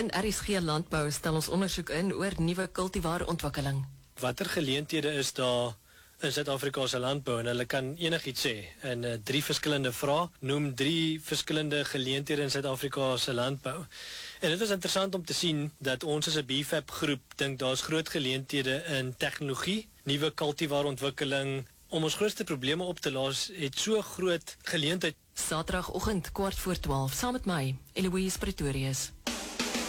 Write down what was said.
In RSG Landbou stel ons ondersoek in oor nuwe kultivaarontwikkeling. Watter geleenthede is daar in Suid-Afrika se landbou en hulle kan enigiets sê en 3 verskillende vrae noem 3 verskillende geleenthede in Suid-Afrika se landbou. En dit is interessant om te sien dat ons as 'n BFAP groep dink daar's groot geleenthede in tegnologie, nuwe kultivaarontwikkeling. Om ons grootste probleme op te los, het so groot geleentheid. Saterdagoggend 12:15 saam met my, Eloise Pretorius.